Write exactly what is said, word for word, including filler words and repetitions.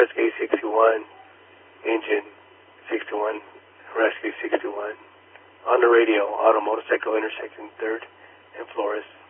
Rescue sixty-one, engine sixty-one, Rescue sixty-one. On the radio, auto motorcycle intersection third and Flores.